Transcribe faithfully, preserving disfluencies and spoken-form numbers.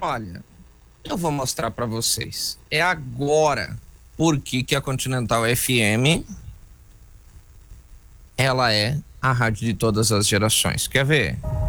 Olha, eu vou mostrar para vocês. É agora porque que a Continental F M ela é a rádio de todas as gerações. Quer ver?